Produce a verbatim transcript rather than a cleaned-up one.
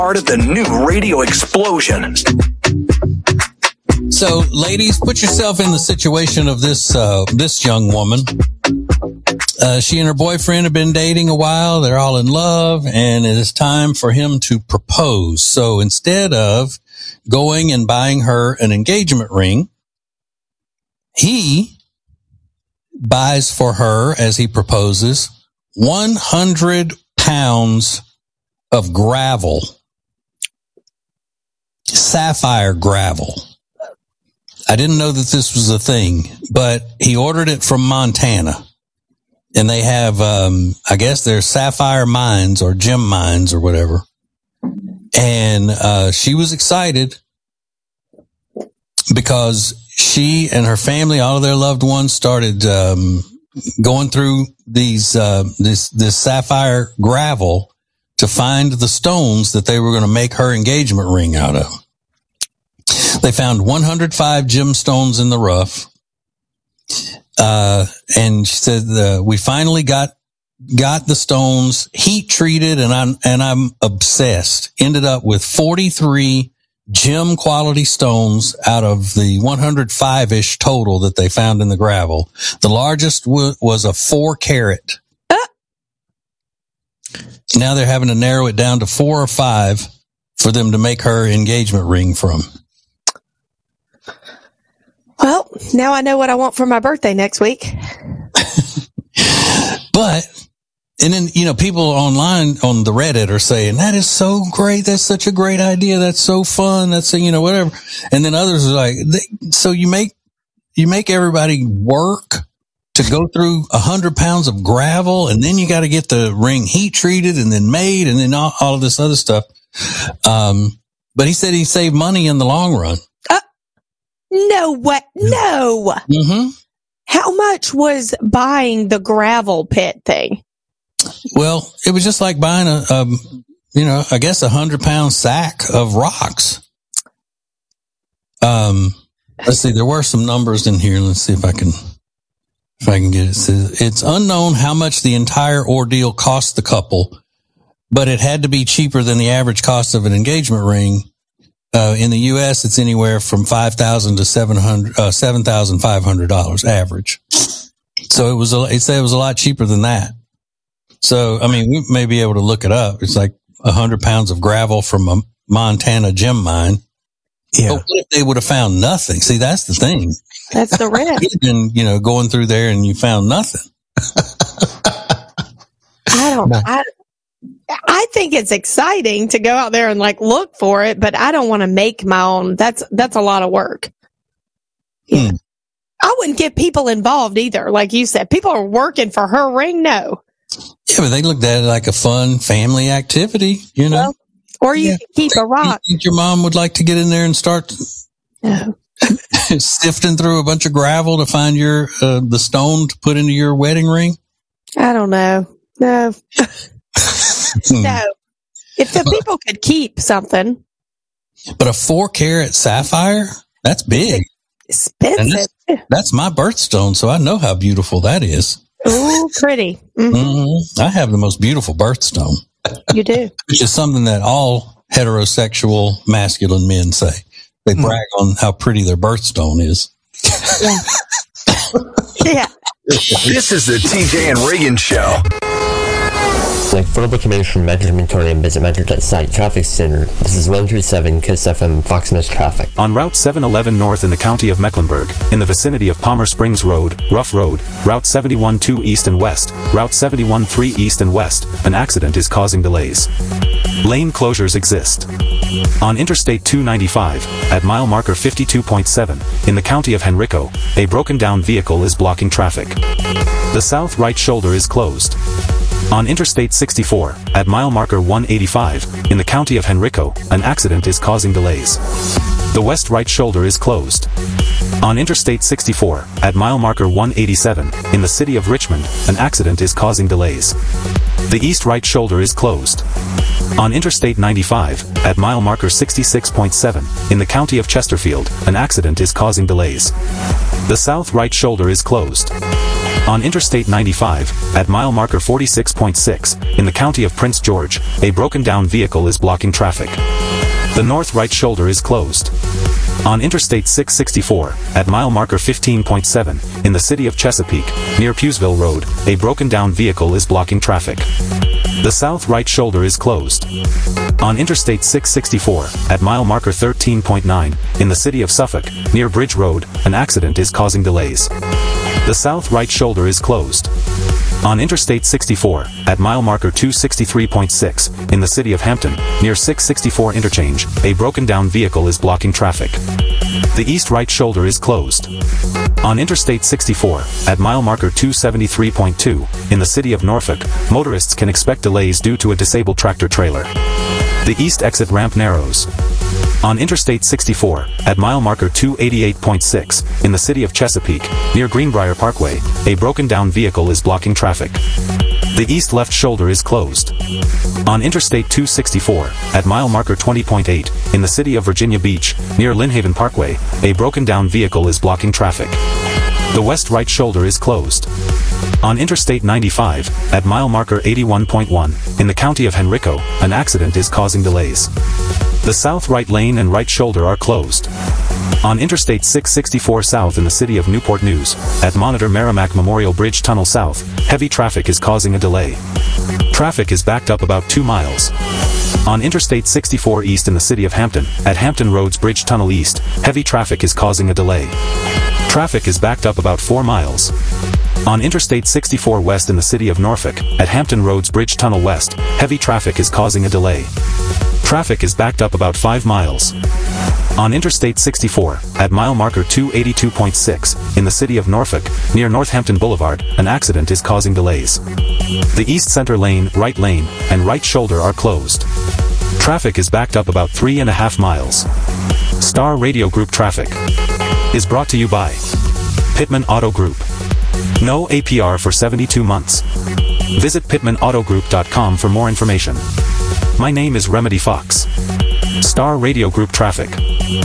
Part of the new radio explosion. So, ladies, put yourself in the situation of this uh, this young woman. Uh, she and her boyfriend have been dating a while. They're all in love, and it is time for him to propose. So, instead of going and buying her an engagement ring, he buys for her, as he proposes, one hundred pounds of gravel, sapphire gravel. I didn't know that this was a thing, but he ordered it from Montana. And they have, um, I guess they're sapphire mines or gem mines or whatever. And uh, she was excited because she and her family, all of their loved ones, started um, going through these uh, this this sapphire gravel to find the stones that they were going to make her engagement ring out of. They found one hundred five gemstones in the rough. Uh, and she said, uh, we finally got, got the stones heat treated, and I'm, and I'm obsessed. Ended up with forty-three gem quality stones out of the one hundred five ish total that they found in the gravel. The largest w- was a four carat. Ah. Now they're having to narrow it down to four or five for them to make her engagement ring from. Well, now I know what I want for my birthday next week. But, and then, you know, people online on the Reddit are saying, that is so great. That's such a great idea. That's so fun. That's, you know, whatever. And then others are like, they, so you make, you make everybody work to go through a hundred pounds of gravel, and then you got to get the ring heat treated and then made, and then all, all of this other stuff. Um, but he said he saved money in the long run. No, what? No. Mm-hmm. How much was buying the gravel pit thing? Well, it was just like buying a, um, you know, I guess a hundred pound sack of rocks. Um, let's see, there were some numbers in here. Let's see if I can, if I can get it. It says, it's unknown how much the entire ordeal cost the couple, but it had to be cheaper than the average cost of an engagement ring. Uh, in the U S, it's anywhere from five thousand to seven hundred, uh, seven thousand five hundred dollars average. So it was, a, it said it was a lot cheaper than that. So, I mean, we may be able to look it up. It's like a hundred pounds of gravel from a Montana gem mine. Yeah. But what if they would have found nothing? See, that's the thing. That's the risk. You've been, you know, going through there and you found nothing. I don't, I, I think it's exciting to go out there and like look for it, but I don't want to make my own. That's, that's a lot of work. Yeah. Hmm. I wouldn't get people involved either. Like you said, people are working for her ring. No. Yeah, but they looked at it like a fun family activity, you know, well, or you yeah. could keep a rock. You think your mom would like to get in there and start no. sifting through a bunch of gravel to find your, uh, the stone to put into your wedding ring? I don't know. No. No, if the people could keep something. But a four carat sapphire, that's big. Expensive. That's, that's my birthstone, so I know how beautiful that is. Oh, pretty. Mm-hmm. Mm-hmm. I have the most beautiful birthstone. You do. Which is something that all heterosexual masculine men say. They mm-hmm. brag on how pretty their birthstone is. Yeah. Yeah. This is the T J and Reagan Show. Like affordable commuters from Metro Victoria and visit Metro Site Traffic Center. This is one three seven KISS F M Fox News Traffic. On Route seven eleven North in the county of Mecklenburg, in the vicinity of Palmer Springs Road, Rough Road, Route seventy-one two East and West, Route seventy-one three East and West, an accident is causing delays. Lane closures exist. On Interstate two ninety-five, at mile marker fifty-two point seven, in the county of Henrico, a broken down vehicle is blocking traffic. The south right shoulder is closed. On Interstate sixty-four, at mile marker one eighty-five, in the county of Henrico, an accident is causing delays. The west right shoulder is closed. On Interstate sixty-four, at mile marker one eighty-seven, in the city of Richmond, an accident is causing delays. The east right shoulder is closed. On Interstate ninety-five, at mile marker sixty-six point seven, in the county of Chesterfield, an accident is causing delays. The south right shoulder is closed. On Interstate ninety-five, at mile marker forty-six point six, in the county of Prince George, a broken-down vehicle is blocking traffic. The north right shoulder is closed. On Interstate six sixty-four, at mile marker fifteen point seven, in the city of Chesapeake, near Pewsville Road, a broken-down vehicle is blocking traffic. The south right shoulder is closed. On Interstate six sixty-four, at mile marker thirteen point nine, in the city of Suffolk, near Bridge Road, an accident is causing delays. The south right shoulder is closed. On Interstate sixty-four, at mile marker two sixty-three point six, in the city of Hampton, near six sixty-four interchange, a broken-down vehicle is blocking traffic. The east right shoulder is closed. On Interstate sixty-four, at mile marker two seventy-three point two, in the city of Norfolk, motorists can expect delays due to a disabled tractor-trailer. The east exit ramp narrows. On Interstate sixty-four, at mile marker two eighty-eight point six, in the city of Chesapeake, near Greenbrier Parkway, a broken-down vehicle is blocking traffic. The east left shoulder is closed. On Interstate two sixty-four, at mile marker twenty point eight, in the city of Virginia Beach, near Lynnhaven Parkway, a broken-down vehicle is blocking traffic. The west right shoulder is closed. On Interstate ninety-five, at mile marker eighty-one point one, in the county of Henrico, an accident is causing delays. The south right lane and right shoulder are closed. On Interstate six sixty-four south in the city of Newport News, at Monitor Merrimack Memorial Bridge Tunnel South, heavy traffic is causing a delay. Traffic is backed up about two miles. On Interstate sixty-four east in the city of Hampton, at Hampton Roads Bridge Tunnel East, heavy traffic is causing a delay. Traffic is backed up about four miles. On Interstate sixty-four west in the city of Norfolk, at Hampton Roads Bridge Tunnel West, heavy traffic is causing a delay. Traffic is backed up about five miles. On Interstate sixty-four, at mile marker two eighty-two point six, in the city of Norfolk, near Northampton Boulevard, an accident is causing delays. The east center lane, right lane, and right shoulder are closed. Traffic is backed up about three and a half miles. Star Radio Group Traffic is brought to you by Pittman Auto Group. No A P R for seventy-two months. Visit pittman auto group dot com for more information. My name is Remedy Fox. Star Radio Group Traffic.